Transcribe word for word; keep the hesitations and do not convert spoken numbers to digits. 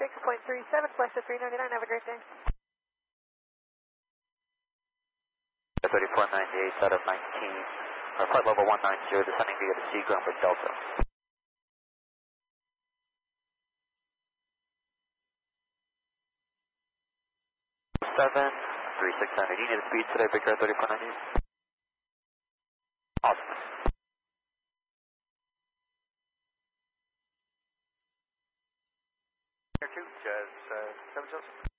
six point three seven, flight to three ninety-nine, have a great day. thirty-four ninety-eight out of nineteen, or flight level one nine zero, descending via the Seagram with Delta. seven, three six nine, you need a speed today, Victor thirty-four ninety-eight? Awesome. Air two, Jazz uh, seven Joseph.